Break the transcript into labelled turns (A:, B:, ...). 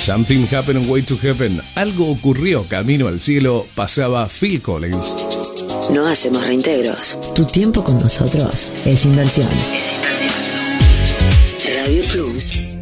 A: Something Happened on Way to Heaven. Algo ocurrió camino al cielo. Pasaba Phil Collins.
B: No hacemos reintegros. Tu tiempo con nosotros es inversión. Radio Plus.